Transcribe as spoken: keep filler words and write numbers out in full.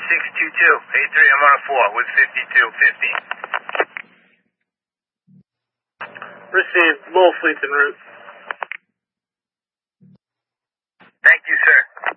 six two two. eight three, I'm on a four with fifty-two fifty. Received. Bull fleet's en route. Thank you, sir.